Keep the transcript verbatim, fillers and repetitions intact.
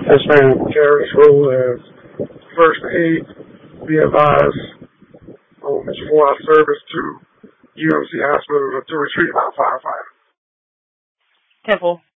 Yes, ma'am. Carrie's role as first aid. Be advised on before our service to U M C Hospital to retrieve our firefighter. Temple.